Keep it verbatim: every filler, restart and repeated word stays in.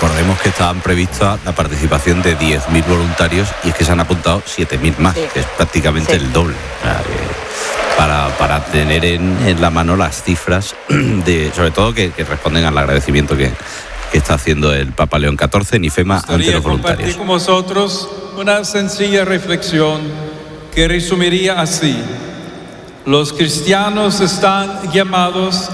recordemos que estaban previstas la participación de diez mil voluntarios y es que se han apuntado siete mil más, sí. que es prácticamente sí. el doble. O sea, que para, para tener en, en la mano las cifras, de, sobre todo que, que responden al agradecimiento que, que está haciendo el Papa León catorce en IFEMA ante los voluntarios. Compartir con vosotros una sencilla reflexión que resumiría así: los cristianos están llamados